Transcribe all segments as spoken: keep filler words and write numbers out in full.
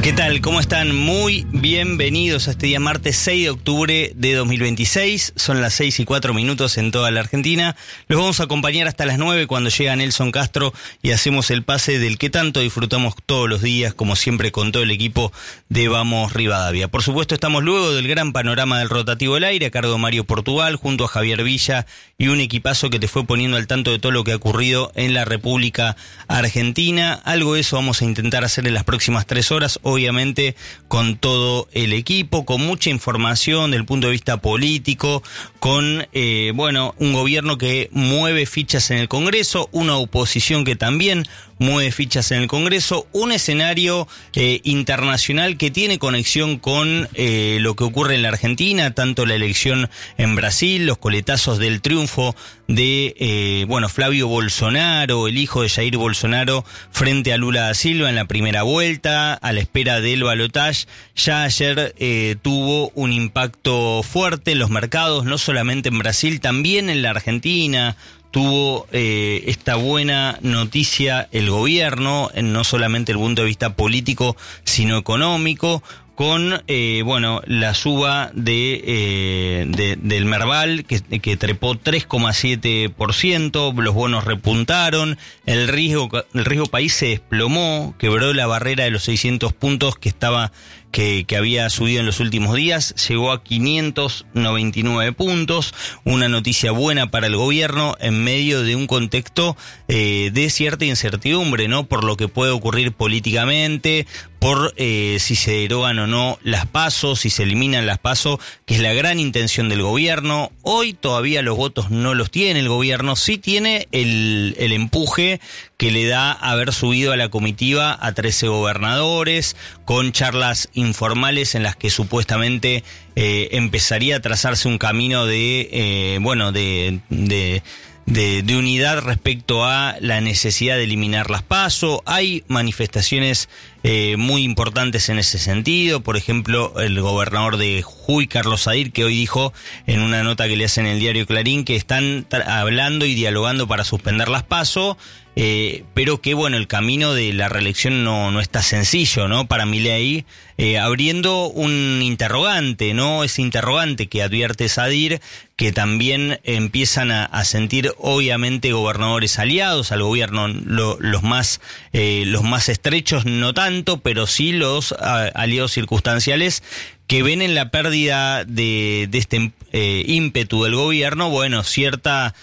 ¿Qué tal? ¿Cómo están? Muy bienvenidos a este día martes seis de octubre de dos mil veintiséis. Son las seis y cuatro minutos en toda la Argentina. Los vamos a acompañar hasta las nueve cuando llega Nelson Castro y hacemos el pase del que tanto disfrutamos todos los días, como siempre con todo el equipo de Vamos Rivadavia. Por supuesto, estamos luego del gran panorama del rotativo del aire a cargo de Mario Portugal, junto a Javier Villa y un equipazo que te fue poniendo al tanto de todo lo que ha ocurrido en la República Argentina. Algo de eso vamos a intentar hacer en las próximas tres horas, obviamente con todo el equipo, con mucha información del punto de vista político, con eh, bueno, un gobierno que mueve fichas en el Congreso, una oposición que también mueve fichas en el Congreso, un escenario eh, internacional que tiene conexión con eh, lo que ocurre en la Argentina, tanto la elección en Brasil, los coletazos del triunfo de eh, bueno Flavio Bolsonaro, el hijo de Jair Bolsonaro, frente a Lula da Silva en la primera vuelta, a la espera del balotaje. Ya ayer eh, tuvo un impacto fuerte en los mercados, no solamente en Brasil, también en la Argentina. Tuvo eh, esta buena noticia el gobierno, en no solamente el punto de vista político, sino económico, con eh, bueno la suba de, eh, de del Merval, que, que trepó tres coma siete por ciento, los bonos repuntaron, el riesgo, el riesgo país se desplomó, quebró la barrera de los seiscientos puntos que estaba Que, que había subido en los últimos días, llegó a quinientos noventa y nueve puntos, una noticia buena para el gobierno en medio de un contexto eh, de cierta incertidumbre, ¿no? Por lo que puede ocurrir políticamente, por eh, si se derogan o no las PASO, si se eliminan las PASO, que es la gran intención del gobierno. Hoy todavía los votos no los tiene el gobierno, sí tiene el, el empuje que le da haber subido a la comitiva a trece gobernadores, con charlas informales en las que supuestamente eh, empezaría a trazarse un camino de, eh, bueno, de... de De, de unidad respecto a la necesidad de eliminar las PASO. Hay manifestaciones eh, muy importantes en ese sentido. Por ejemplo, el gobernador de Jujuy, Carlos Sadir, que hoy dijo en una nota que le hacen en el diario Clarín que están tra- hablando y dialogando para suspender las PASO, eh, pero que bueno, el camino de la reelección no, no está sencillo, ¿no? Para Milei, eh, abriendo un interrogante, ¿no? Ese interrogante que advierte Sadir, que también empiezan a, a sentir obviamente gobernadores aliados al gobierno, lo, los más eh, los más estrechos no tanto, pero sí los a, aliados circunstanciales, que ven en la pérdida de, de este eh, ímpetu del gobierno, bueno, cierta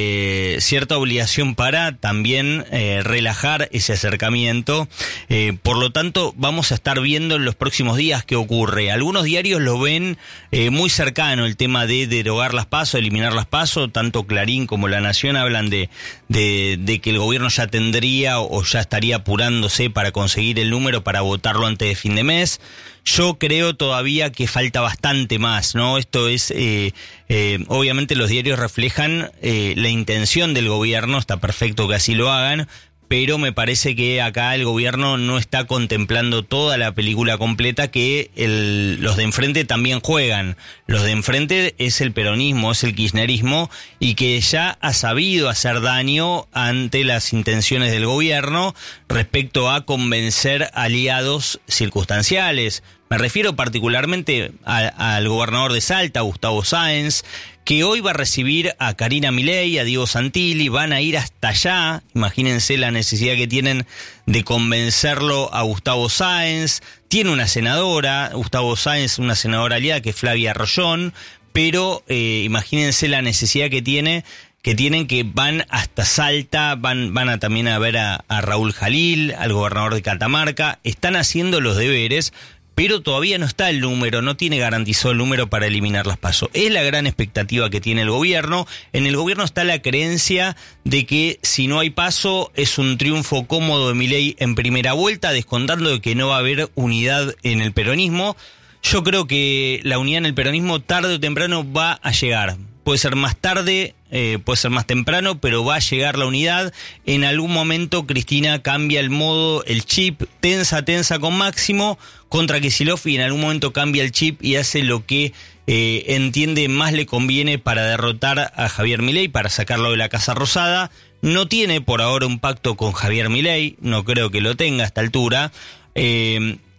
eh, cierta obligación para también eh, relajar ese acercamiento. Eh, por lo tanto, vamos a estar viendo en los próximos días qué ocurre. Algunos diarios lo ven eh, muy cercano, el tema de derogar las PASO, eliminar las PASO. Tanto Clarín como La Nación hablan de, de, de que el gobierno ya tendría o ya estaría apurándose para conseguir el número para votarlo antes de fin de mes. Yo creo todavía que falta bastante más, ¿no? Esto es, eh, eh, obviamente los diarios reflejan eh, la intención del gobierno, está perfecto que así lo hagan, pero me parece que acá el gobierno no está contemplando toda la película completa, que el, los de enfrente también juegan. Los de enfrente es el peronismo, es el kirchnerismo, y que ya ha sabido hacer daño ante las intenciones del gobierno respecto a convencer aliados circunstanciales. Me refiero particularmente a, al gobernador de Salta, Gustavo Sáenz, que hoy va a recibir a Karina Milei, a Diego Santilli, van a ir hasta allá. Imagínense la necesidad que tienen de convencerlo a Gustavo Sáenz. Tiene una senadora, Gustavo Sáenz, una senadora aliada que es Flavia Rollón, pero eh, imagínense la necesidad que tiene que tienen que van hasta Salta, van van a también a ver a, a Raúl Jalil, al gobernador de Catamarca. Están haciendo los deberes, pero todavía no está el número, no tiene garantizado el número para eliminar las PASO. Es la gran expectativa que tiene el gobierno. En el gobierno está la creencia de que si no hay PASO es un triunfo cómodo de Milei en primera vuelta, descontando de que no va a haber unidad en el peronismo. Yo creo que la unidad en el peronismo tarde o temprano va a llegar. Puede ser más tarde, eh, puede ser más temprano, pero va a llegar la unidad. En algún momento Cristina cambia el modo, el chip, tensa, tensa con Máximo contra Kicillof, y en algún momento cambia el chip y hace lo que eh, entiende más le conviene para derrotar a Javier Milei, para sacarlo de la Casa Rosada. No tiene por ahora un pacto con Javier Milei, no creo que lo tenga a esta altura. Eh,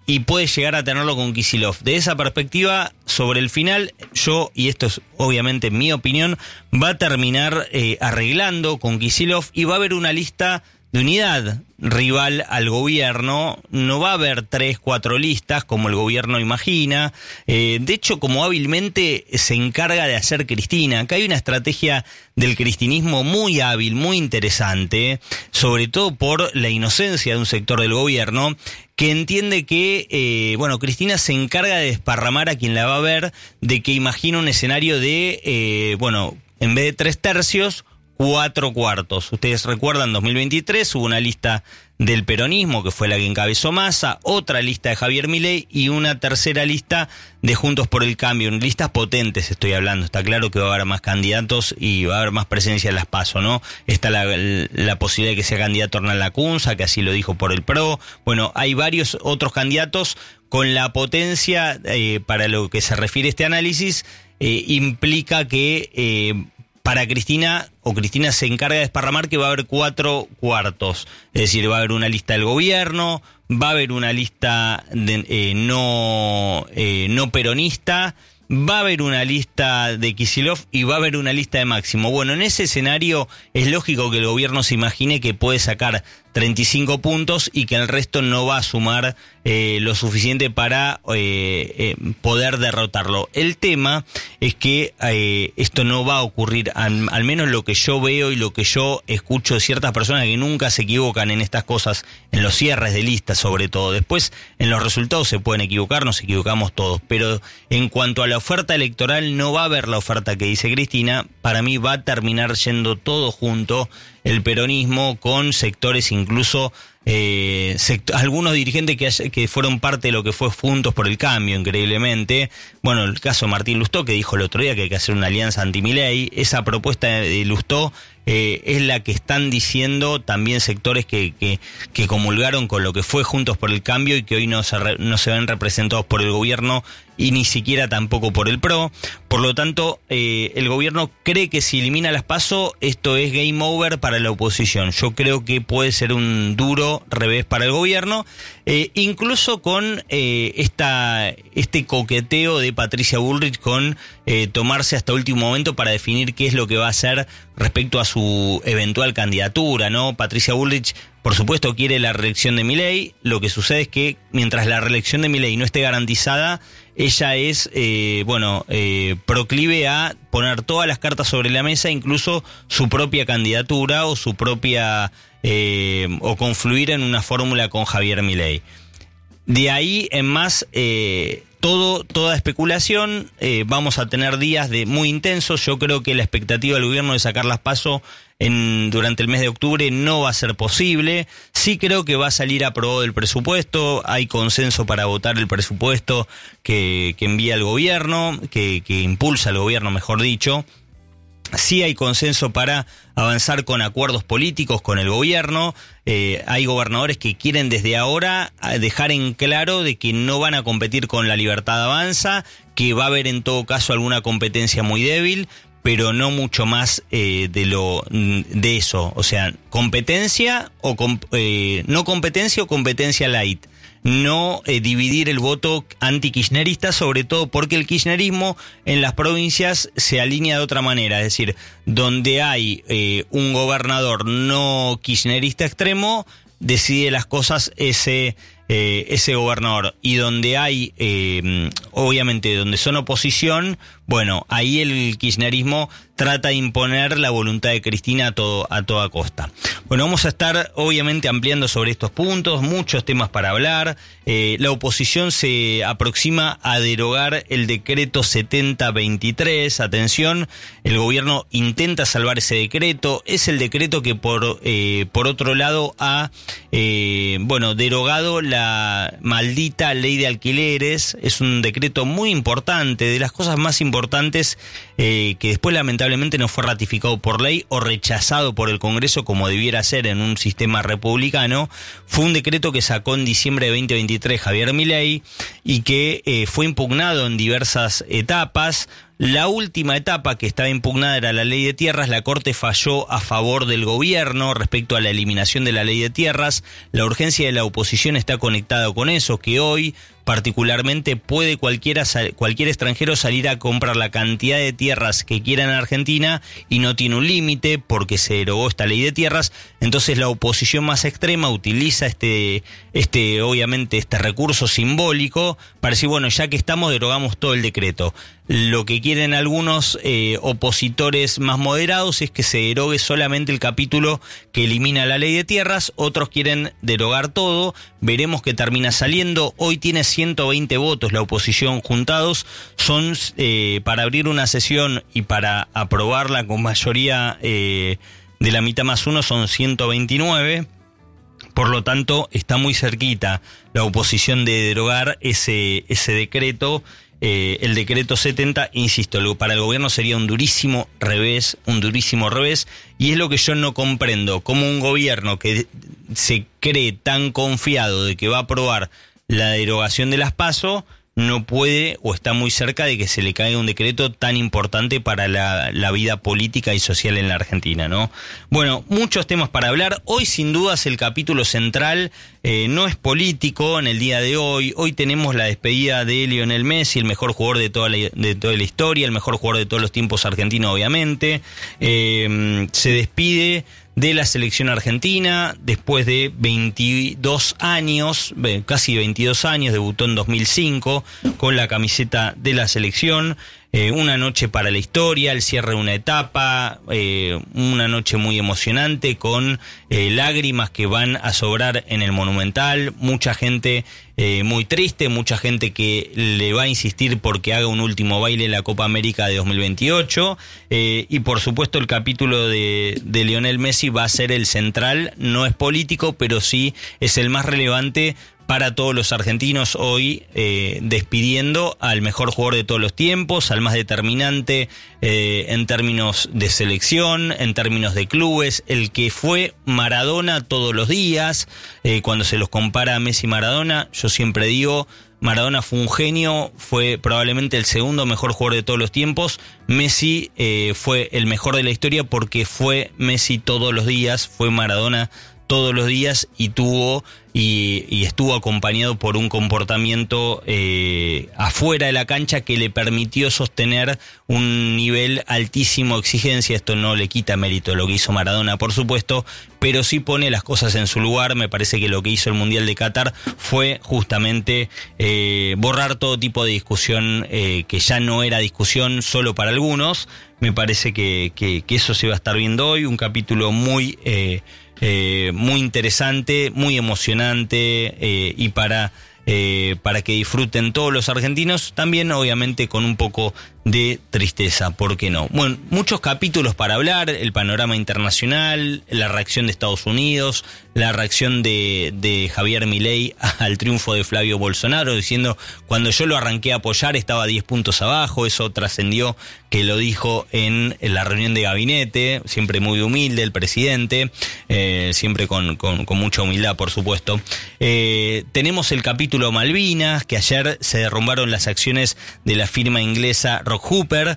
y puede llegar a tenerlo con Kicillof. De esa perspectiva, sobre el final, yo, y esto es obviamente mi opinión, va a terminar eh, arreglando con Kicillof y va a haber una lista de unidad rival al gobierno. No va a haber tres, cuatro listas como el gobierno imagina. Eh, de hecho, como hábilmente se encarga de hacer Cristina. Acá hay una estrategia del cristinismo muy hábil, muy interesante, sobre todo por la inocencia de un sector del gobierno, que entiende que, eh, bueno, Cristina se encarga de desparramar a quien la va a ver, de que imagina un escenario de, eh, bueno, en vez de tres tercios, cuatro cuartos. Ustedes recuerdan, en dos mil veintitrés hubo una lista del peronismo, que fue la que encabezó Massa, otra lista de Javier Milei y una tercera lista de Juntos por el Cambio. Listas potentes estoy hablando. Está claro que va a haber más candidatos y va a haber más presencia en las PASO, ¿no? Está la, la posibilidad de que sea candidato Hernán Lacunza, que así lo dijo por el PRO. Bueno, hay varios otros candidatos con la potencia, eh, para lo que se refiere a este análisis, eh, implica que eh, para Cristina, o Cristina se encarga de desparramar que va a haber cuatro cuartos. Es decir, va a haber una lista del gobierno, va a haber una lista de, eh, no, eh, no peronista, va a haber una lista de Kicillof y va a haber una lista de Máximo. Bueno, en ese escenario es lógico que el gobierno se imagine que puede sacar treinta y cinco puntos y que el resto no va a sumar eh, lo suficiente para eh, eh, poder derrotarlo. El tema es que eh, esto no va a ocurrir, al, al menos lo que yo veo y lo que yo escucho de ciertas personas que nunca se equivocan en estas cosas, en los cierres de listas sobre todo. Después en los resultados se pueden equivocar, nos equivocamos todos, pero en cuanto a la oferta electoral no va a haber la oferta que dice Cristina. Para mí va a terminar yendo todo junto el peronismo con sectores incluso eh, sect- algunos dirigentes que, hay, que fueron parte de lo que fue Juntos por el Cambio, increíblemente. Bueno, el caso de Martín Lustó, que dijo el otro día que hay que hacer una alianza anti-Milei. Esa propuesta de Lustó eh, es la que están diciendo también sectores que, que, que comulgaron con lo que fue Juntos por el Cambio y que hoy no se, re- no se ven representados por el gobierno y ni siquiera tampoco por el PRO. Por lo tanto, eh, el gobierno cree que si elimina las PASO, esto es game over para la oposición. Yo creo que puede ser un duro revés para el gobierno, eh, incluso con eh, esta este coqueteo de Patricia Bullrich con eh, tomarse hasta último momento para definir qué es lo que va a hacer respecto a su eventual candidatura, ¿no? Patricia Bullrich, por supuesto, quiere la reelección de Milei. Lo que sucede es que mientras la reelección de Milei no esté garantizada, ella es, eh, bueno, eh, proclive a poner todas las cartas sobre la mesa, incluso su propia candidatura o su propia, eh, o confluir en una fórmula con Javier Milei. De ahí en más, eh, todo, toda especulación, eh, vamos a tener días de muy intensos. Yo creo que la expectativa del gobierno de sacar las PASO en, durante el mes de octubre no va a ser posible. Sí creo que va a salir aprobado el presupuesto, hay consenso para votar el presupuesto que, que envía el gobierno, que, que impulsa el gobierno, mejor dicho. Sí hay consenso para avanzar con acuerdos políticos con el gobierno. Eh, hay gobernadores que quieren desde ahora dejar en claro de que no van a competir con La Libertad Avanza, que va a haber en todo caso alguna competencia muy débil, pero no mucho más eh, de lo de eso. O sea, competencia o com, eh, no competencia o competencia light. No eh, dividir el voto anti-kirchnerista, sobre todo porque el kirchnerismo en las provincias se alinea de otra manera. Es decir, donde hay eh, un gobernador no kirchnerista extremo, decide las cosas ese eh, ese gobernador. Y donde hay, eh, obviamente, donde son oposición, bueno, ahí el kirchnerismo trata de imponer la voluntad de Cristina a, todo, a toda costa. Bueno, vamos a estar obviamente ampliando sobre estos puntos, muchos temas para hablar. Eh, la oposición se aproxima a derogar el decreto setenta veintitrés. Atención, el gobierno intenta salvar ese decreto. Es el decreto que por, eh, por otro lado ha eh, bueno, derogado la maldita ley de alquileres. Es un decreto muy importante, de las cosas más importantes eh, que después lamentablemente no fue ratificado por ley o rechazado por el Congreso como debiera ser en un sistema republicano. Fue un decreto que sacó en diciembre de veinte veintitrés Javier Milei y que eh, fue impugnado en diversas etapas. La última etapa que estaba impugnada era la ley de tierras. La Corte falló a favor del gobierno respecto a la eliminación de la ley de tierras. La urgencia de la oposición está conectada con eso, que hoy particularmente puede cualquiera, cualquier extranjero salir a comprar la cantidad de tierras que quiera en Argentina y no tiene un límite porque se derogó esta ley de tierras. Entonces la oposición más extrema utiliza este, este obviamente este recurso simbólico para decir, bueno, ya que estamos, derogamos todo el decreto. Lo que quieren algunos eh, opositores más moderados es que se derogue solamente el capítulo que elimina la ley de tierras. Otros quieren derogar todo. Veremos qué termina saliendo. Hoy tiene ciento veinte votos la oposición juntados. Son eh, para abrir una sesión y para aprobarla con mayoría eh, de la mitad más uno son ciento veintinueve. Por lo tanto, está muy cerquita la oposición de derogar ese, ese decreto. Eh, el decreto setenta, insisto, para el gobierno sería un durísimo revés, un durísimo revés, y es lo que yo no comprendo, como un gobierno que se cree tan confiado de que va a aprobar la derogación de las PASO, no puede o está muy cerca de que se le caiga un decreto tan importante para la, la vida política y social en la Argentina, ¿no? Bueno, muchos temas para hablar. Hoy sin dudas el capítulo central eh, no es político en el día de hoy. Hoy tenemos la despedida de Lionel Messi, el mejor jugador de toda la, de toda la historia, el mejor jugador de todos los tiempos argentino, obviamente. Eh, se despide de la selección argentina después de veintidós años, casi veintidós años, debutó en dos mil cinco con la camiseta de la selección. Eh, una noche para la historia, el cierre de una etapa, eh, una noche muy emocionante con eh, lágrimas que van a sobrar en el Monumental, mucha gente eh, muy triste, mucha gente que le va a insistir porque haga un último baile en la Copa América de dos mil veintiocho, eh, y por supuesto el capítulo de, de Lionel Messi va a ser el central, no es político, pero sí es el más relevante para todos los argentinos hoy, eh, despidiendo al mejor jugador de todos los tiempos, al más determinante eh, en términos de selección, en términos de clubes, el que fue Maradona todos los días. Eh, cuando se los compara a Messi y Maradona, yo siempre digo, Maradona fue un genio, fue probablemente el segundo mejor jugador de todos los tiempos. Messi eh, fue el mejor de la historia porque fue Messi todos los días, fue Maradona todos los días y tuvo y, y estuvo acompañado por un comportamiento eh, afuera de la cancha que le permitió sostener un nivel altísimo de exigencia. Esto no le quita mérito a lo que hizo Maradona, por supuesto, pero sí pone las cosas en su lugar. Me parece que lo que hizo el Mundial de Qatar fue justamente eh, borrar todo tipo de discusión eh, que ya no era discusión solo para algunos. Me parece que, que, que eso se va a estar viendo hoy, un capítulo muy eh, Eh, muy interesante, muy emocionante eh, y para, eh, para que disfruten todos los argentinos, también obviamente con un poco de tristeza, ¿por qué no? Bueno, muchos capítulos para hablar, el panorama internacional, la reacción de Estados Unidos, la reacción de, de Javier Milei al triunfo de Flavio Bolsonaro, diciendo, cuando yo lo arranqué a apoyar estaba diez puntos abajo, eso trascendió que lo dijo en, en la reunión de gabinete, siempre muy humilde el presidente, eh, siempre con, con, con mucha humildad, por supuesto. Eh, tenemos el capítulo Malvinas, que ayer se derrumbaron las acciones de la firma inglesa Rock Hooper,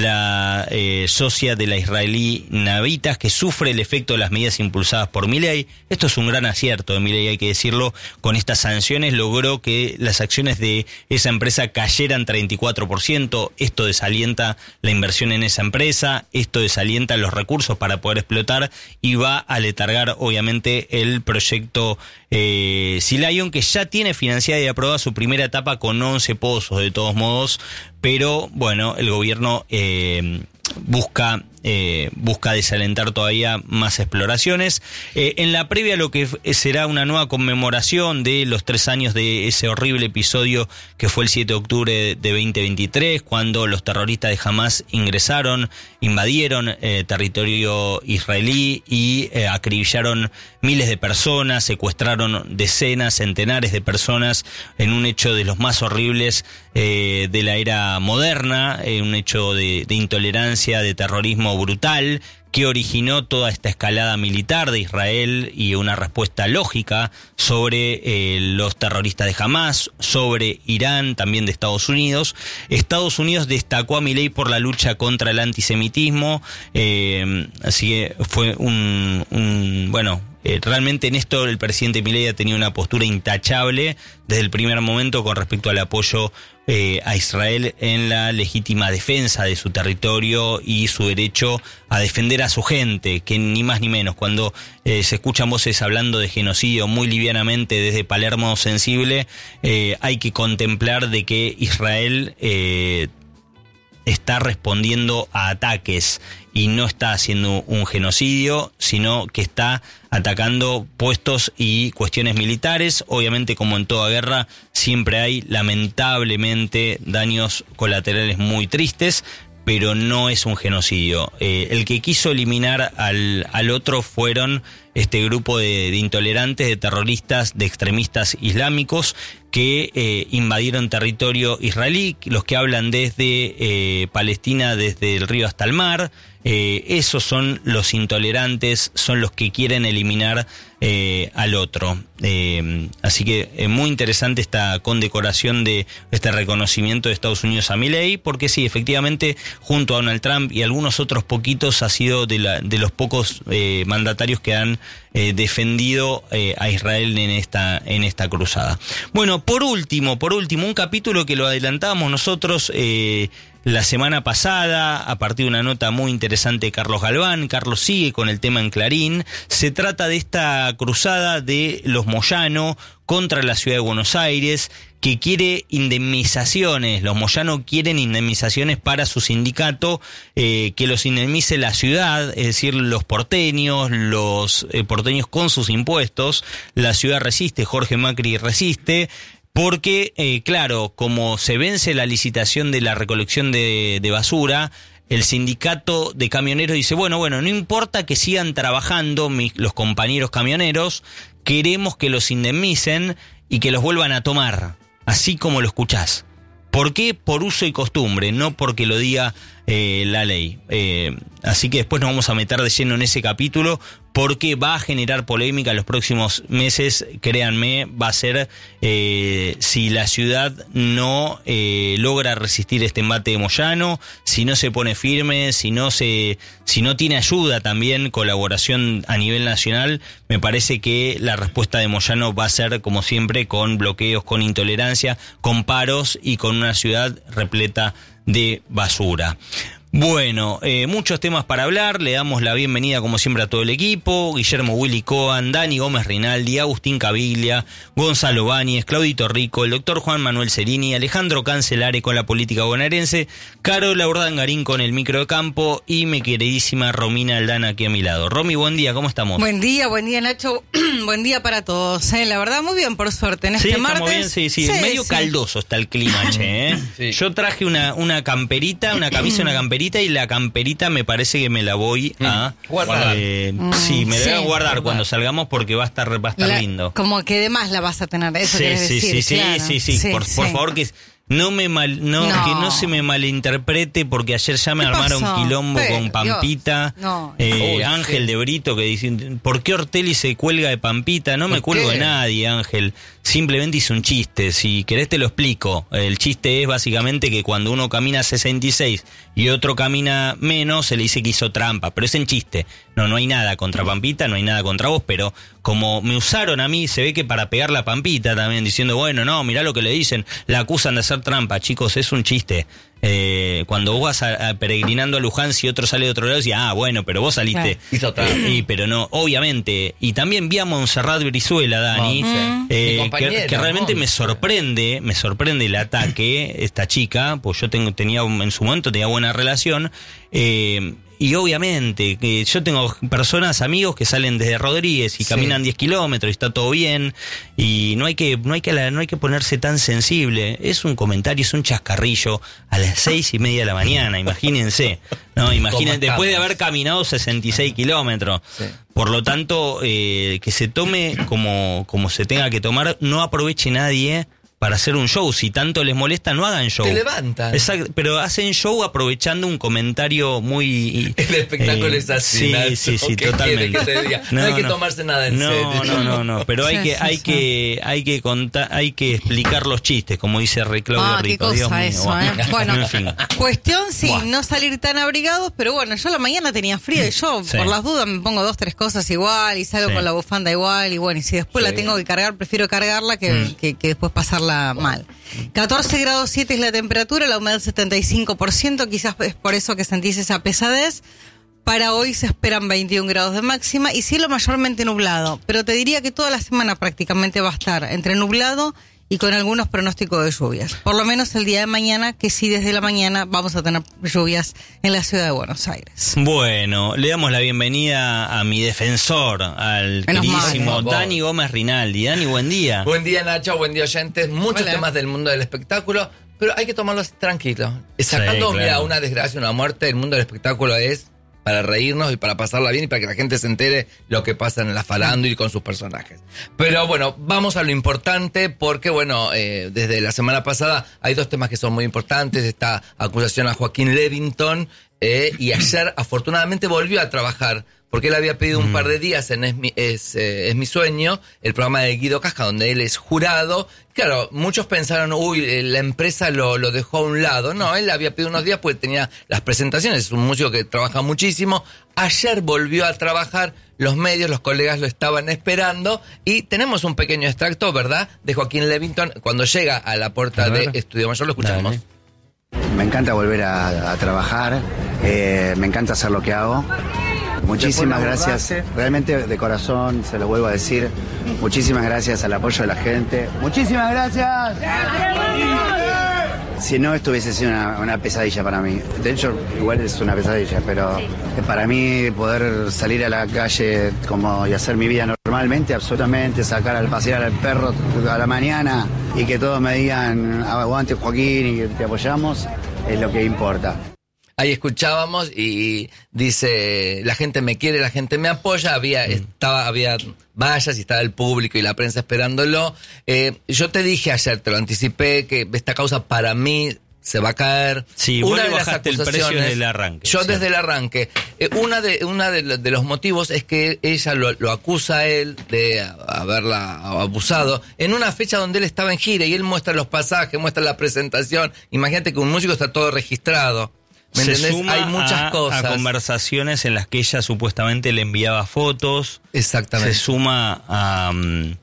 la eh, socia de la israelí Navitas, que sufre el efecto de las medidas impulsadas por Milei. Esto es un gran acierto de Milei, hay que decirlo. Con estas sanciones logró que las acciones de esa empresa cayeran treinta y cuatro por ciento. Esto desalienta la inversión en esa empresa, esto desalienta los recursos para poder explotar y va a letargar obviamente el proyecto eh, Sea Lion, que ya tiene financiada y aprobada su primera etapa con once pozos de todos modos, pero bueno, el gobierno eh, busca eh, busca desalentar todavía más exploraciones. Eh, en la previa, lo que será una nueva conmemoración de los tres años de ese horrible episodio que fue el siete de octubre de veinte veintitrés, cuando los terroristas de Hamás ingresaron, invadieron eh, territorio israelí y eh, acribillaron miles de personas, secuestraron decenas, centenares de personas en un hecho de los más horribles eh, de la era moderna, eh, un hecho de, de intolerancia, de terrorismo brutal, que originó toda esta escalada militar de Israel y una respuesta lógica sobre eh, los terroristas de Hamás, sobre Irán, también de Estados Unidos. Estados Unidos destacó a Milei por la lucha contra el antisemitismo, eh, así que fue un, un bueno... Eh, realmente en esto el presidente Milei ha tenido una postura intachable desde el primer momento con respecto al apoyo eh, a Israel en la legítima defensa de su territorio y su derecho a defender a su gente, que ni más ni menos. Cuando eh, se escuchan voces hablando de genocidio muy livianamente desde Palermo sensible, eh, hay que contemplar de que Israel eh, está respondiendo a ataques y no está haciendo un genocidio, sino que está atacando puestos y cuestiones militares. Obviamente, como en toda guerra, siempre hay, lamentablemente, daños colaterales muy tristes, pero no es un genocidio. Eh, el que quiso eliminar al, al otro fueron este grupo de, de intolerantes, de terroristas, de extremistas islámicos que eh, invadieron territorio israelí, los que hablan desde eh, Palestina, desde el río hasta el mar. Eh, esos son los intolerantes, son los que quieren eliminar eh, al otro. Eh, así que es muy interesante esta condecoración de este reconocimiento de Estados Unidos a Milei, porque sí, efectivamente, junto a Donald Trump y algunos otros poquitos, ha sido de, la, de los pocos eh, mandatarios que han eh, defendido eh, a Israel en esta, en esta cruzada. Bueno, por último, por último, un capítulo que lo adelantábamos nosotros eh, la semana pasada, a partir de una nota muy interesante de Carlos Galván. Carlos sigue con el tema en Clarín. Se trata de esta cruzada de los Moyano contra la ciudad de Buenos Aires, que quiere indemnizaciones. Los Moyano quieren indemnizaciones para su sindicato, eh, que los indemnice la ciudad, es decir, los porteños, los eh, porteños con sus impuestos. La ciudad resiste, Jorge Macri resiste. Porque, eh, claro, como se vence la licitación de la recolección de, de basura, el sindicato de camioneros dice, bueno, bueno, no importa que sigan trabajando mis, los compañeros camioneros, queremos que los indemnicen y que los vuelvan a tomar, así como lo escuchás. ¿Por qué? Por uso y costumbre, no porque lo diga eh, la ley. Eh, así que después nos vamos a meter de lleno en ese capítulo, porque va a generar polémica en los próximos meses, créanme, va a ser eh, si la ciudad no eh, logra resistir este embate de Moyano, si no se pone firme, si no se, si no tiene ayuda también, colaboración a nivel nacional. Me parece que la respuesta de Moyano va a ser, como siempre, con bloqueos, con intolerancia, con paros y con una ciudad repleta de basura. Bueno, eh, muchos temas para hablar. Le damos la bienvenida como siempre a todo el equipo: Guillermo Willy Coan, Dani Gómez Rinaldi, Agustín Caviglia, Gonzalo Báñez, Claudito Rico, el doctor Juan Manuel Cerini, Alejandro Cancelare con la política bonaerense, Carola Urdangarín con el micro de campo y mi queridísima Romina Aldana aquí a mi lado. Romy, buen día, ¿cómo estamos? Buen día, buen día Nacho, buen día para todos, ¿eh? La verdad muy bien, por suerte, en sí, este estamos martes. Bien, sí, sí, sí, medio sí. Caldoso está el clima, che, ¿eh? Sí. Yo traje una, una camperita, una camisa, una camperita, y la camperita me parece que me la voy a guardar. Eh, mm, sí, me la sí, voy a guardar guardar cuando salgamos, porque va a estar, va a estar la, lindo. Como que de más la vas a tener, eso sí, querés sí, decir, sí, claro. sí, sí, sí, por, sí. por favor, que no me mal, no, no. que no se me malinterprete, porque ayer ya me armaron pasó? quilombo Pero, con Pampita, no. eh, Uy, Ángel sí. de Brito, que dicen, ¿por qué Ortelli se cuelga de Pampita? No me cuelgo de nadie, Ángel. Simplemente hice un chiste. Si querés te lo explico. El chiste es básicamente que cuando uno camina sesenta y seis y otro camina menos, se le dice que hizo trampa, pero es en chiste. No, no hay nada contra Pampita, no hay nada contra vos, pero como me usaron a mí, se ve que para pegar la Pampita también, diciendo, bueno, no, mirá lo que le dicen, la acusan de hacer trampa. Chicos, es un chiste. Eh, cuando vos vas a, a peregrinando a Luján, si otro sale de otro lado, decís, ah, bueno, pero vos saliste. Hizo trampa. Eh, y, pero no, obviamente. Y también vi a Montserrat Brizuela, Dani, mm. eh, que, que realmente me sorprende, me sorprende el ataque, esta chica, pues yo tengo, tenía en su momento tenía buena relación, eh, y obviamente que yo tengo personas, amigos que salen desde Rodríguez y sí. caminan diez kilómetros y está todo bien, y no hay que no hay que no hay que ponerse tan sensible. Es un comentario, es un chascarrillo a las seis y media de la mañana, imagínense. No, imagínense, después de haber caminado sesenta y seis kilómetros. Sí. Por lo tanto, eh, que se tome como, como se tenga que tomar, no aproveche nadie para hacer un show. Si tanto les molesta, no hagan show. Te levantan. Exacto, pero hacen show aprovechando un comentario muy... El espectáculo eh, es así. Sí, Nacho. sí, sí, ¿Qué totalmente. Que te diga? No, no hay que no. tomarse nada en no, serio. No, no, no, pero hay sí, que, sí, hay sí. que, hay que contar, hay que explicar los chistes, como dice Rey Claudio Ah, Rico. qué Dios cosa mío. eso, ¿eh? Bueno, en fin. cuestión sí, Buah. no salir tan abrigados, pero bueno, yo a la mañana tenía frío y yo, Sí. por las dudas, me pongo dos, tres cosas igual y salgo Sí. con la bufanda igual y bueno, y si después Sí. la tengo que cargar, prefiero cargarla que, Mm. que, que después pasarla mal. catorce grados siete es la temperatura, la humedad setenta y cinco por ciento, quizás es por eso que sentís esa pesadez. Para hoy se esperan veintiún grados de máxima y cielo mayormente nublado, pero te diría que toda la semana prácticamente va a estar entre nublado y con algunos pronósticos de lluvias. Por lo menos el día de mañana, que sí desde la mañana vamos a tener lluvias en la ciudad de Buenos Aires. Bueno, le damos la bienvenida a mi defensor, al Menos queridísimo mal. Dani Gómez Rinaldi. Dani, buen día. Buen día, Nacho, buen día, oyentes. Muchos Hola. temas del mundo del espectáculo, pero hay que tomarlos tranquilos. Sacando, Sí, claro. mira, una desgracia, una muerte, el mundo del espectáculo es para reírnos y para pasarla bien y para que la gente se entere lo que pasa en la farándula y con sus personajes. Pero bueno, vamos a lo importante porque, bueno, eh, desde la semana pasada hay dos temas que son muy importantes. Esta acusación a Joaquín Levington eh, y ayer afortunadamente volvió a trabajar porque él había pedido un Mm. par de días en Es mi, es, eh, es mi sueño, el programa de Guido Casca, donde él es jurado. Claro, muchos pensaron, uy, eh, la empresa lo, lo dejó a un lado. No, él había pedido unos días porque tenía las presentaciones, es un músico que trabaja muchísimo. Ayer volvió a trabajar, los medios, los colegas lo estaban esperando y tenemos un pequeño extracto, ¿verdad?, de Joaquín Levington cuando llega a la puerta A ver. de Estudio Mayor, lo escuchamos. Dale. Me encanta volver a, a trabajar, eh, me encanta hacer lo que hago. Muchísimas gracias, realmente de corazón, se lo vuelvo a decir, muchísimas gracias al apoyo de la gente. Muchísimas gracias. Si no, esto hubiese sido una, una pesadilla para mí. De hecho, igual es una pesadilla, pero para mí poder salir a la calle como y hacer mi vida normalmente, absolutamente, sacar al pasear al perro a la mañana y que todos me digan aguante Joaquín y que te apoyamos, es lo que importa. Ahí escuchábamos y dice, la gente me quiere, la gente me apoya, había, estaba, había vallas y estaba el público y la prensa esperándolo. Eh, yo te dije ayer, te lo anticipé, que esta causa para mí se va a caer. Sí, vos le bajaste el precio desde el arranque. Yo ¿cierto? desde el arranque. Eh, una de una de, de los motivos es que ella lo, lo acusa a él de haberla abusado en una fecha donde él estaba en gira y él muestra los pasajes, muestra la presentación. Imagínate que un músico está todo registrado. ¿Me Se entendés? suma Hay muchas a, cosas. a conversaciones en las que ella supuestamente le enviaba fotos. Exactamente. Se suma a... um,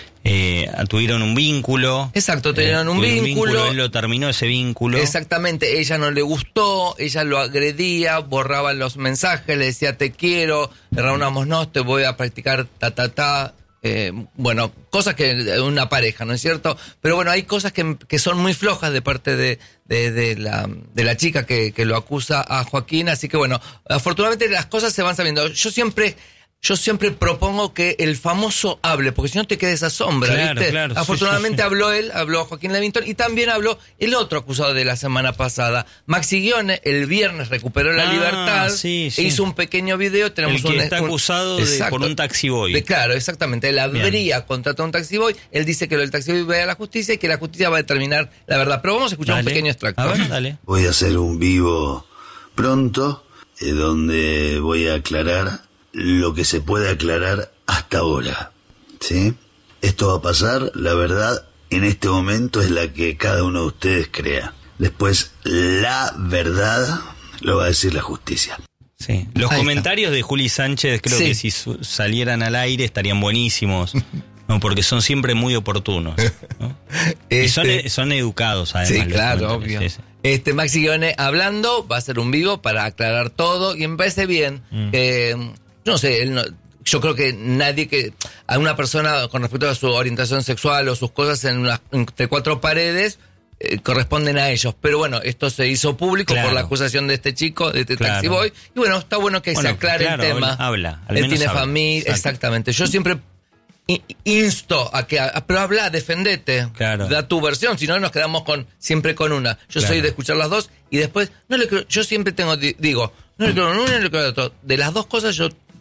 eh, a- tuvieron un vínculo. Exacto, tuvieron un tuvieron vínculo. Él lo terminó ese vínculo. Exactamente, ella no le gustó, ella lo agredía, borraba los mensajes, le decía te quiero, le reunámonos, te voy a practicar ta ta ta. Eh, bueno, cosas que una pareja, ¿no es cierto? Pero bueno, hay cosas que, que son muy flojas de parte de, de, de, la, de la chica que, que lo acusa a Joaquín, así que bueno, afortunadamente las cosas se van sabiendo. Yo siempre... Yo siempre propongo que el famoso hable, porque si no te queda esa sombra, Claro, ¿viste? claro, sí, Afortunadamente sí, sí. habló él, habló Joaquín Levington, y también habló el otro acusado de la semana pasada. Maxi Guione, el viernes recuperó la Ah, libertad, sí, e sí. hizo un pequeño video. Tenemos El que un, está un- acusado de- Exacto. por un taxiboy. De- claro, exactamente. Él habría contratado a un taxiboy, él dice que lo del taxiboy va a la justicia y que la justicia va a determinar la verdad. Pero vamos a escuchar Dale. un pequeño extracto. A ver, dale. Voy a hacer un vivo pronto, eh, donde voy a aclarar lo que se puede aclarar hasta ahora, ¿sí? Esto va a pasar, la verdad, en este momento es la que cada uno de ustedes crea. Después, la verdad lo va a decir la justicia. Sí. Los Ahí comentarios de Juli Sánchez creo Sí. que si su- salieran al aire estarían buenísimos, ¿no? Porque son siempre muy oportunos, ¿no? Y son, Este- son educados, además. Sí, los claro, comentarios, obvio. sí, sí. Este Maxi Guione hablando, va a ser un vivo para aclarar todo y me parece bien. Mm. Eh, no sé, él no- yo creo que nadie que a una persona con respecto a su orientación sexual o sus cosas en una, entre cuatro paredes eh, corresponden a ellos. Pero bueno, esto se hizo público Claro. por la acusación de este chico, de este Claro. taxi boy. Y bueno, está bueno que Bueno, se aclare claro, el tema. habla- habla, al Él menos tiene habla. familia, Exacto. exactamente. Yo siempre i- insto a que, a- pero habla, defendete, Claro. da tu versión, si no nos quedamos con siempre con una. Yo Claro. soy de escuchar las dos y después no le creo, yo siempre tengo di- digo, no le creo en una, no le creo en otra. De las dos cosas yo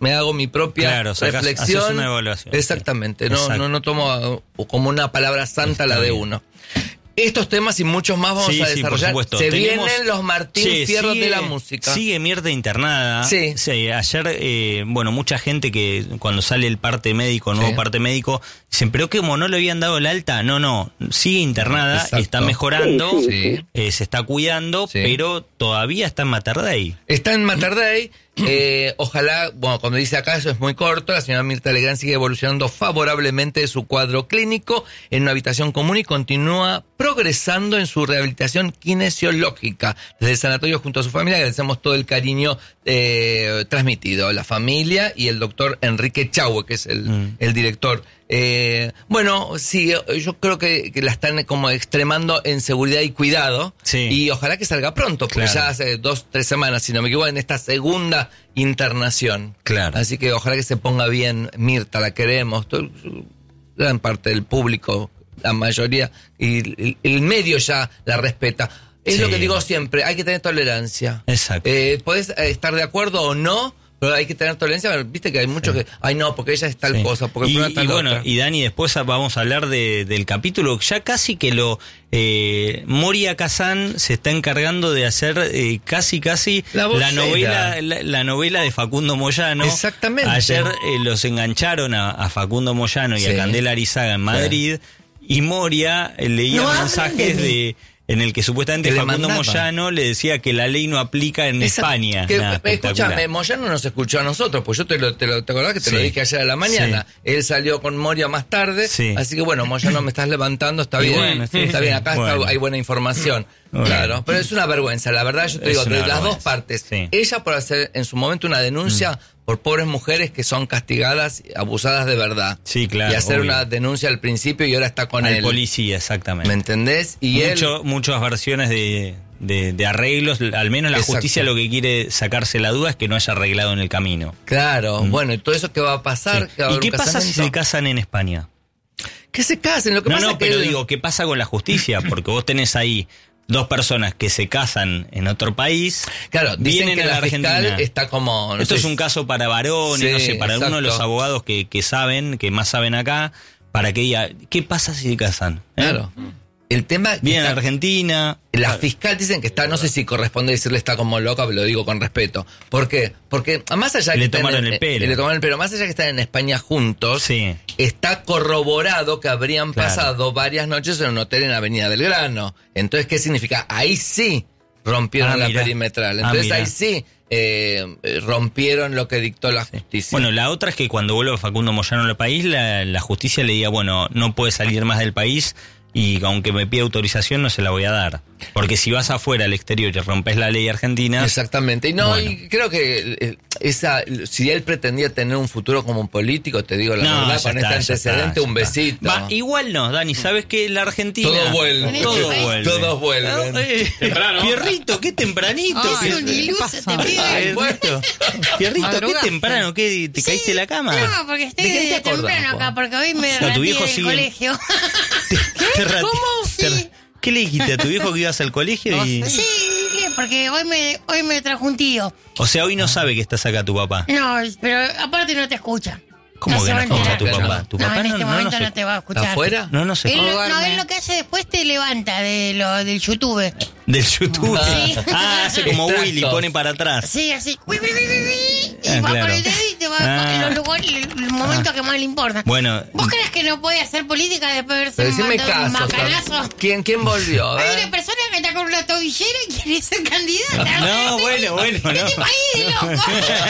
me hago mi propia Claro, sacás- reflexión. haces una evaluación. Exactamente, no, Exacto. no, no tomo uh, como una palabra santa Está la de bien. uno. Estos temas y muchos más vamos Sí, a sí, por desarrollar. supuesto. Se Tenemos- vienen los Martín Che, Fierro sigue- de la música. Sigue Mirta internada. Sí. Ayer, eh, bueno, mucha gente que cuando sale el parte médico, nuevo Sí. parte médico, dicen, pero que como no le habían dado el alta. No, no, sigue internada, Exacto. está mejorando, Sí. eh, se está cuidando, Sí. pero todavía está en Mater Dei. Está en Mater Dei. Eh, ojalá, bueno, cuando dice acá, eso es muy corto. La señora Mirta Legrand sigue evolucionando favorablemente de su cuadro clínico en una habitación común y continúa progresando en su rehabilitación kinesiológica. Desde el sanatorio junto a su familia agradecemos todo el cariño eh, transmitido. La familia y el doctor Enrique Chaue, que es el, Mm. el director. Eh, bueno, sí, yo creo que, que la están como extremando en seguridad y cuidado. Sí. Y ojalá que salga pronto, porque Claro. ya hace dos, tres semanas, si no me equivoco, en esta segunda internación. Claro. Así que ojalá que se ponga bien Mirta, la queremos. Todo- gran parte del público, la mayoría, y el, el medio ya la respeta. Es Sí. lo que digo siempre, hay que tener tolerancia. Exacto. Eh, podés eh, estar de acuerdo o no, pero hay que tener tolerancia. Pero viste que hay muchos que, ay no, porque ella es tal Sí. cosa, porque y, fulano es tal y bueno, otra. y Dani, después vamos a hablar de, del capítulo, ya casi que lo... Eh, Moria Kazan se está encargando de hacer eh, casi casi La la, vocera. novela la, la novela de Facundo Moyano. Exactamente. Ayer eh, los engancharon a, a Facundo Moyano y Sí. a Candela Arizaga en Madrid, y Moria eh, leía No mensajes hablen de mí. de... en el que supuestamente Que le Facundo mandaba. Moyano le decía que la ley no aplica en Esa- España. que- Nada, espectacular. escúchame, Moyano nos escuchó a nosotros, pues yo te lo, te lo, ¿te acordás que te Sí. lo dije ayer a la mañana? Él salió con Moria más tarde, Sí. así que bueno, Moyano me estás levantando, está Y bien, bueno, sí, está sí. bien, acá está- Bueno. hay buena información. Bueno. Claro, pero es una vergüenza, la verdad, yo te Es digo, una de las dos vergüenza, partes. sí. Ella por hacer en su momento una denuncia por pobres mujeres que son castigadas, abusadas de verdad. Sí, claro, Y hacer obvio. una denuncia al principio y ahora está con Al él. policía, exactamente. ¿Me entendés? Y él... Mucho, muchas versiones de, de, de arreglos, al menos la Exacto. justicia lo que quiere sacarse la duda es que no haya arreglado en el camino. Claro, bueno, y todo eso que va a pasar. Sí. que va a ¿Y haber qué un pasa si casamiento. se casan en España? Que se casen, lo que No, pasa no, es que pero él- digo, ¿qué pasa con la justicia? Porque vos tenés ahí dos personas que se casan en otro país, Claro, dicen vienen que a la la fiscal Argentina. está como... no Esto sé, es un caso para varones, Sí, no sé, para algunos de los exacto. abogados que, que saben, que más saben acá, para que diga, ¿qué pasa si se casan? ¿Eh? Claro. El tema... que Vienen a está- Argentina. La fiscal dicen que está, no sé si corresponde decirle está como loca, pero lo digo con respeto. ¿Por qué? Porque más allá Le que estén tomaron en- el pelo. eh, le tomaron el pelo, más allá que están en España juntos, Sí. está corroborado que habrían Claro. pasado varias noches en un hotel en Avenida del Grano. Entonces, ¿qué significa? Ahí sí rompieron Ah, la mirá. perimetral. Ah, Entonces mirá. ahí sí eh, eh, rompieron lo que dictó la justicia. Bueno, la otra es que cuando vuelva Facundo Moyano al país, la, la justicia le diga, bueno, no puede salir más del país y aunque me pida autorización no se la voy a dar. Porque si vas afuera al exterior y rompes la ley argentina... Exactamente. Y no, Bueno. y creo que eh, esa, si él pretendía tener un futuro como un político, te digo la No, verdad, ya con está, este ya antecedente, está, un ya está. besito. Va, igual no, Dani, ¿sabes qué? La Argentina... Todo vuelve. Todo vuelve. Todos vuelven. No, eh, Pierrito, qué tempranito. Ay, que- un ¿qué iluso pasa? te pido. Ay, Pierrito, Pierrito, qué Madrugaste. temprano, ¿qué? ¿Te caíste de la cama? No, porque estoy ¿De qué te desde acordás, temprano acá, Juan? porque hoy me O sea, tu retiré viejo del sigue- colegio. Te rati- ¿Cómo? te- Sí. ¿Qué le dijiste a tu viejo que ibas al colegio? Y... Sí, porque hoy me, hoy me trajo un tío. O sea, hoy no sabe que estás acá tu papá. No, pero aparte no te escucha. ¿Cómo que se no va a escucha enterar. tu papá? ¿Tu no, papá en no- este no momento nos no, escucha? te va a escuchar. ¿Está afuera? No, no sé. Él, lo- no, Duerme. él lo que hace después te levanta de lo, del YouTube. Del YouTube. Sí. Ah, hace como Extractos. Willy, pone para atrás. Sí, así. Uy, uy, uy, uy, uy, y Ah, va claro. con el dedo y te va Ah. en los lugares, el momento que más le importa. Bueno, ¿Vos crees que no puede hacer política después de verse Pero un decime montón- un caso. macanazo? ¿sabes? ¿Quién, ¿Quién volvió? A Hay ver. una persona que está con una tobillera y quiere ser candidata. No, bueno, bueno, no. Este país de loco.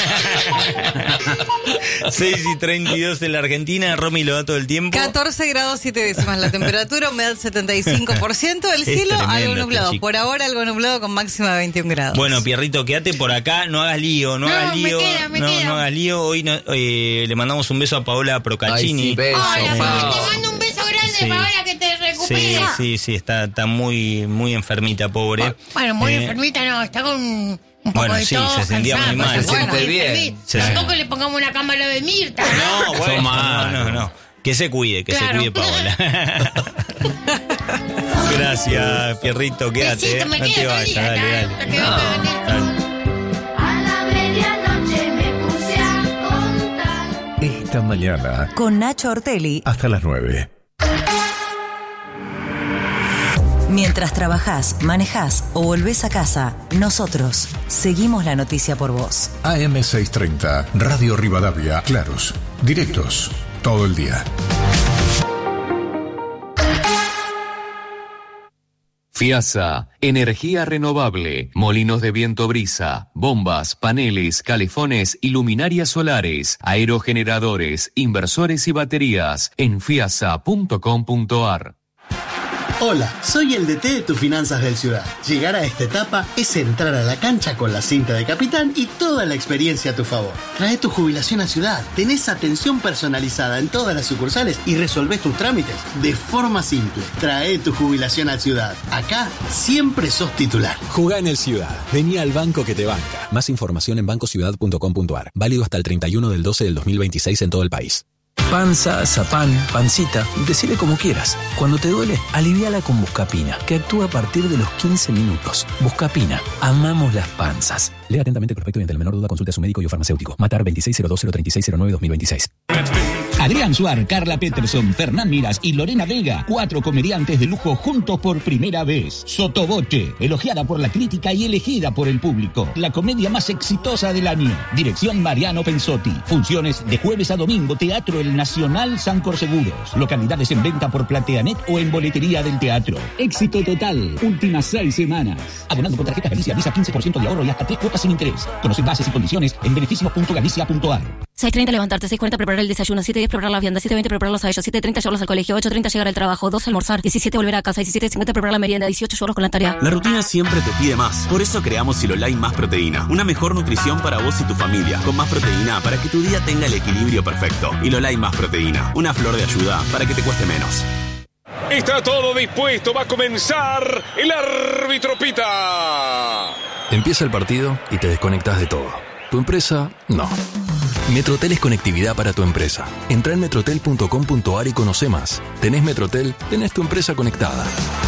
seis y treinta y dos en la Argentina, Romy lo da todo el tiempo. catorce grados siete décimas la temperatura, humedad setenta y cinco por ciento, el Es cielo tremendo algo este nublado. chico. Por ahora algo nublado con máxima de veintiún grados. Bueno, Pierrito, quédate por acá, no hagas lío, no, No, hagas me lío, queda, me no, queda. no hagas lío. Hoy no- eh, le mandamos un beso a Paola Procaccini. Ay, sí, beso, Hola, Pau. te mando un beso grande, Sí. Paola, que te Sí, recuperes. sí, sí, está, está muy, muy enfermita, pobre. Bueno, muy Eh, enfermita no, está con un poco Bueno, de sí, tos, se sentía muy cansada, mal. pero Se siente muy bien. enfermita. Sí. Tampoco le pongamos una cámara de Mirta, ¿no? No, bueno, Tomá. no, no, no. Que se cuide, que Claro. se cuide Paola. Gracias, Pierrito, quédate. Besito, eh. me No te quedo todo el vayas, día, dale, dale, dale. te quedo todo el día. Dale. A la medianoche me puse a Esta mañana. Con Nacho Ortelli. Hasta las nueve. Mientras trabajás, manejás o volvés a casa, nosotros seguimos la noticia por vos. A M seiscientos treinta, Radio Rivadavia, claros, directos, todo el día. FIASA, energía renovable, molinos de viento brisa, bombas, paneles, calefones y luminarias solares, aerogeneradores, inversores y baterías en fiasa punto com punto ar. Hola, soy el D T de tus finanzas del Ciudad. Llegar a esta etapa es entrar a la cancha con la cinta de capitán y toda la experiencia a tu favor. Trae tu jubilación a Ciudad, tenés atención personalizada en todas las sucursales y resolvés tus trámites de forma simple. Trae tu jubilación a Ciudad. Acá siempre sos titular. Jugá en el Ciudad. Vení al banco que te banca. Más información en banco ciudad punto com punto ar. Válido hasta el treinta y uno del doce del dos mil veintiséis en todo el país. Panza, zapán, pancita, decile como quieras. Cuando te duele, aliviala con Buscapina, que actúa a partir de los quince minutos. Buscapina, amamos las panzas. Lea atentamente el prospecto y ante la menor duda consulte a su médico y o farmacéutico. Matar veintiséis cero dos cero treinta y seis cero nueve dos mil veintiséis. Adrián Suar, Carla Peterson, Fernán Miras y Lorena Vega, cuatro comediantes de lujo juntos por primera vez. Sotoboche, elogiada por la crítica y elegida por el público. La comedia más exitosa del año. Dirección Mariano Pensotti. Funciones de jueves a domingo, Teatro El Nacional Sancor Seguros. Localidades en venta por Plateanet o en boletería del teatro. Éxito total. Últimas seis semanas. Abonando con tarjeta Galicia Visa, quince por ciento de ahorro y hasta tres cuotas sin interés. Conoce bases y condiciones en beneficios punto galicia punto ar. seis treinta levantarte, seis cuarenta preparar el desayuno, siete diez preparar la vianda, siete veinte prepararlos a ellos, siete treinta llevarlos al colegio, ocho treinta llegar al trabajo, doce almorzar, diecisiete volver a casa, diecisiete cincuenta preparar la merienda, dieciocho llevarlos con la tarea. La rutina siempre te pide más. Por eso creamos Silolai Más Proteína. Una mejor nutrición para vos y tu familia. Con más proteína para que tu día tenga el equilibrio perfecto. Silolai Más Proteína. Una flor de ayuda para que te cueste menos. Está todo dispuesto. Va a comenzar. El árbitro pita. Empieza el partido y te desconectas de todo. Tu empresa, no. Metrotel es conectividad para tu empresa. Entra en metrotel punto com punto ar y conoce más. ¿Tenés Metrotel? Tenés tu empresa conectada.